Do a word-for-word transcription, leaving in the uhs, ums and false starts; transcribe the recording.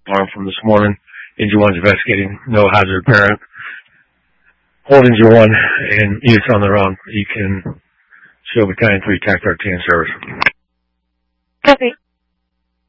alarm from this morning. Engine one's investigating, no hazard apparent. Hold engine one and units on their own. You can show battalion three, Tac thirteen service.